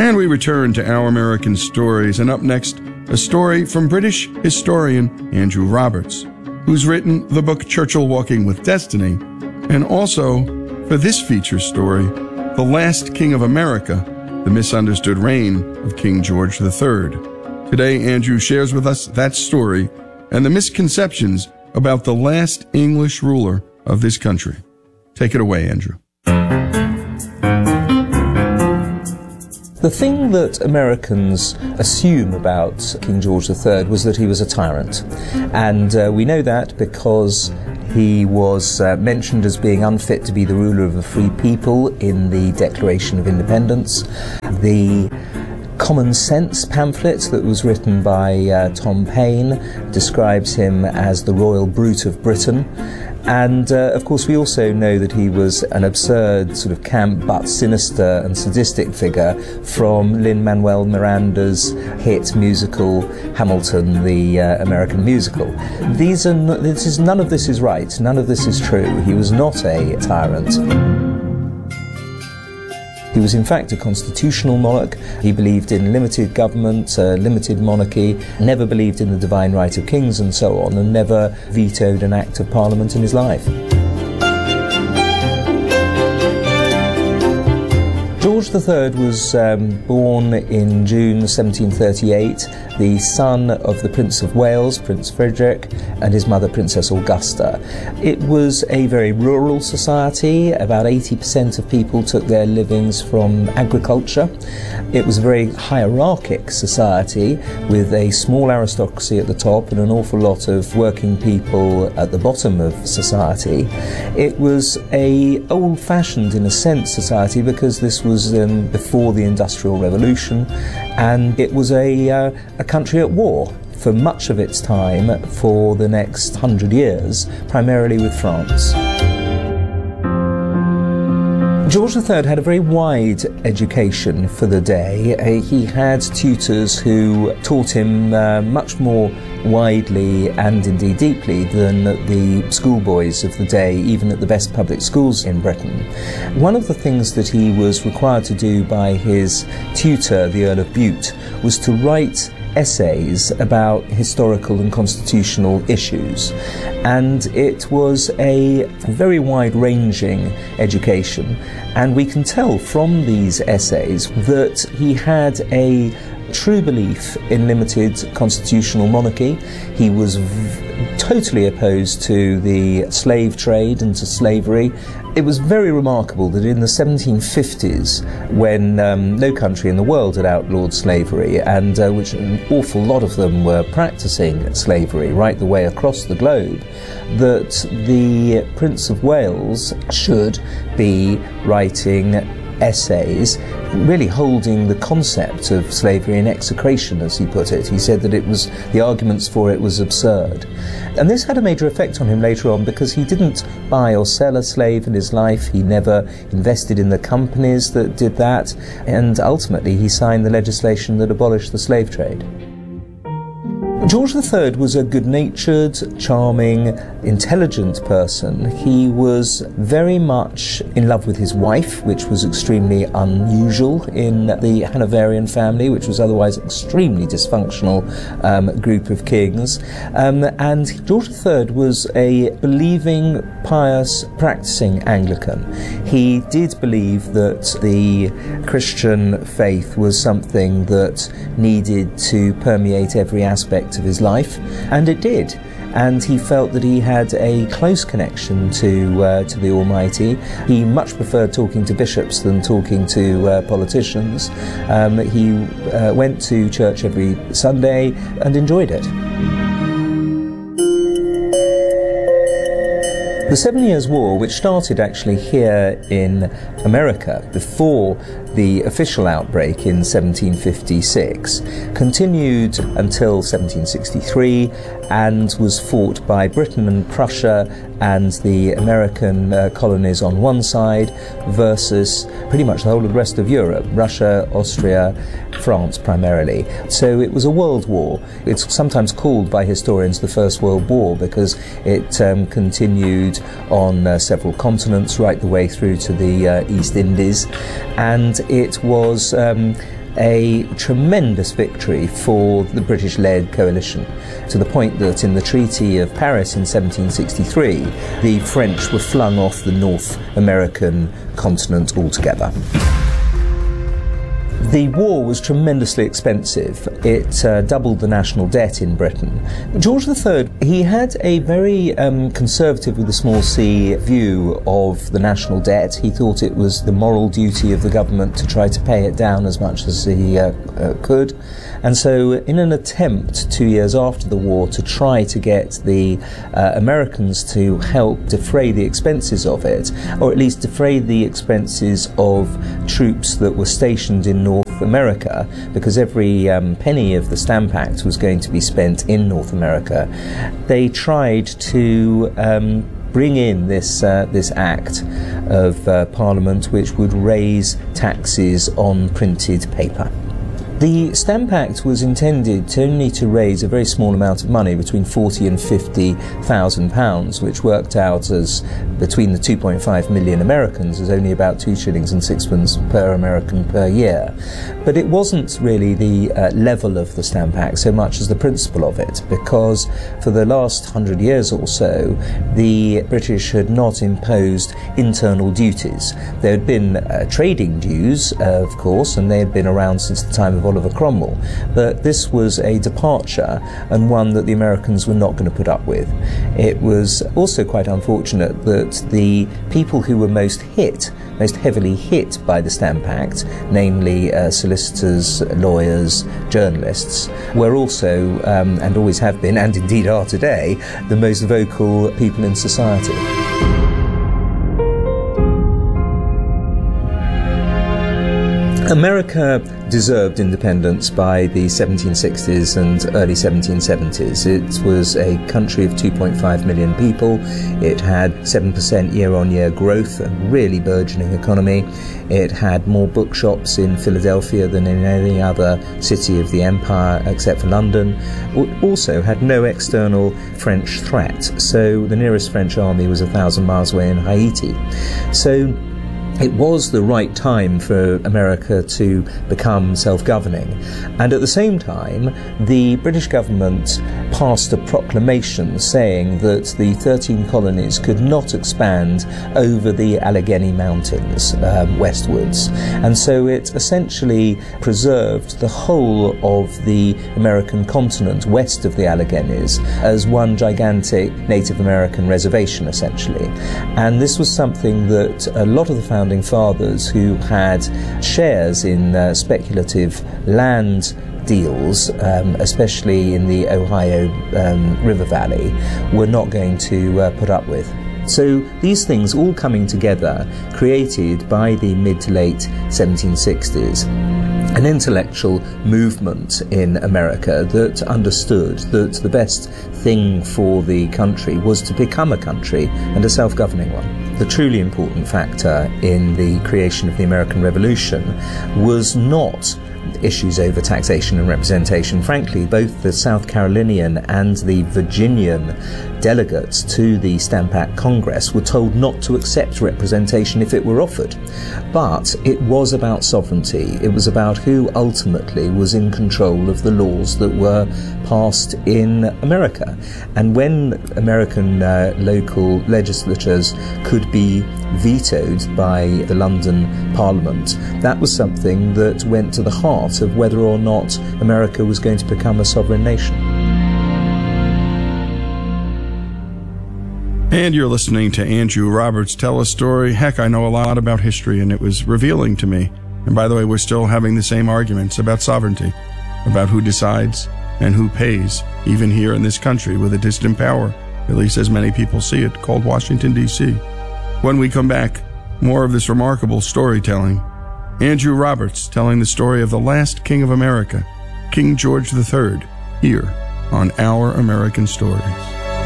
And we return to Our American Stories, and up next, a story from British historian Andrew Roberts, who's written the book Churchill Walking with Destiny, and also, for this feature story, The Last King of America, The Misunderstood Reign of King George III. Today, Andrew shares with us that story and the misconceptions about the last English ruler of this country. Take it away, Andrew. The thing that Americans assume about King George III was that he was a tyrant. And we know that because he was mentioned as being unfit to be the ruler of a free people in the Declaration of Independence. The Common Sense pamphlet that was written by Tom Paine describes him as the royal brute of Britain. And of course we also know that he was an absurd, sort of camp but sinister and sadistic figure from Lin-Manuel Miranda's hit musical Hamilton, the American musical. None of this is right, none of this is true. He was not a tyrant. He was in fact a constitutional monarch. He believed in limited government, limited monarchy, never believed in the divine right of kings and so on, and never vetoed an act of parliament in his life. George III was born in June 1738, the son of the Prince of Wales, Prince Frederick, and his mother, Princess Augusta. It was a very rural society. About 80% of people took their livings from agriculture. It was a very hierarchic society with a small aristocracy at the top and an awful lot of working people at the bottom of society. It was a old-fashioned, in a sense, society because this was before the Industrial Revolution, and it was a country at war for much of its time for the next 100 years, primarily with France. George III had a very wide education for the day. He had tutors who taught him much more widely and indeed deeply than the schoolboys of the day, even at the best public schools in Britain. One of the things that he was required to do by his tutor, the Earl of Bute, was to write essays about historical and constitutional issues. And it was a very wide-ranging education. And we can tell from these essays that he had a true belief in limited constitutional monarchy. He was totally opposed to the slave trade and to slavery. It was very remarkable that in the 1750s, when no country in the world had outlawed slavery, and which an awful lot of them were practicing slavery right the way across the globe, that the Prince of Wales should be writing essays really holding the concept of slavery in execration, as he put it. He said that the arguments for it was absurd. And this had a major effect on him later on because he didn't buy or sell a slave in his life. He never invested in the companies that did that. And ultimately he signed the legislation that abolished the slave trade. George III was a good-natured, charming, intelligent person. He was very much in love with his wife, which was extremely unusual in the Hanoverian family, which was otherwise an extremely dysfunctional group of kings. And George III was a believing, pious, practicing Anglican. He did believe that the Christian faith was something that needed to permeate every aspect of his life, and it did. And he felt that he had a close connection to the Almighty. He much preferred talking to bishops than talking to politicians. He went to church every Sunday and enjoyed it. The 7 Years' War, which started actually here in America before the official outbreak in 1756, continued until 1763 and was fought by Britain and Prussia and the American colonies on one side versus pretty much the whole of the rest of Europe, Russia, Austria, France primarily. So it was a world war. It's sometimes called by historians the First World War because it continued on several continents right the way through to the East Indies, and it was a tremendous victory for the British-led coalition, to the point that in the Treaty of Paris in 1763, the French were flung off the North American continent altogether. The war was tremendously expensive. It doubled the national debt in Britain. George III, he had a very conservative with a small c view of the national debt. He thought it was the moral duty of the government to try to pay it down as much as he could. And so in an attempt 2 years after the war to try to get the Americans to help defray the expenses of it, or at least defray the expenses of troops that were stationed in North America, because every penny of the Stamp Act was going to be spent in North America, they tried to bring in this act of Parliament which would raise taxes on printed paper. The Stamp Act was intended only to raise a very small amount of money, between £40,000 and £50,000, which worked out as, between the 2.5 million Americans, as only about 2 shillings and 6pence per American per year. But it wasn't really the level of the Stamp Act so much as the principle of it, because for the last 100 years or so, the British had not imposed internal duties. There had been trading dues, of course, and they had been around since the time of Oliver Cromwell, but this was a departure, and one that the Americans were not going to put up with. It was also quite unfortunate that the people who were most heavily hit by the Stamp Act, namely solicitors, lawyers, journalists, were also, and always have been, and indeed are today, the most vocal people in society. America deserved independence by the 1760s and early 1770s. It was a country of 2.5 million people. It had 7% year-on-year growth, a really burgeoning economy. It had more bookshops in Philadelphia than in any other city of the empire except for London. It also had no external French threat, so the nearest French army was 1,000 miles away in Haiti. So it was the right time for America to become self-governing, and at the same time the British government passed a proclamation saying that the 13 colonies could not expand over the Allegheny Mountains westwards, and so it essentially preserved the whole of the American continent west of the Alleghenies as one gigantic Native American reservation, essentially. And this was something that a lot of the founding fathers who had shares in speculative land deals, especially in the Ohio River Valley, were not going to put up with. So these things all coming together created, by the mid to late 1760s, an intellectual movement in America that understood that the best thing for the country was to become a country, and a self-governing one. The truly important factor in the creation of the American Revolution was not issues over taxation and representation. Frankly, both the South Carolinian and the Virginian delegates to the Stamp Act Congress were told not to accept representation if it were offered. But it was about sovereignty. It was about who ultimately was in control of the laws that were passed in America. And when American local legislatures could be vetoed by the London Parliament, that was something that went to the heart of whether or not America was going to become a sovereign nation. And you're listening to Andrew Roberts tell a story. Heck, I know a lot about history, and it was revealing to me. And by the way, we're still having the same arguments about sovereignty, about who decides and who pays, even here in this country with a distant power, at least as many people see it, called Washington, D.C. When we come back, more of this remarkable storytelling. Andrew Roberts telling the story of the last king of America, King George III, here on Our American Stories.